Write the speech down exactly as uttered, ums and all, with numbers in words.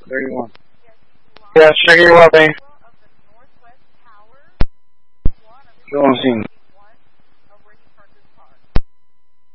thirty-one. Yeah, check your well, babe. Go on scene.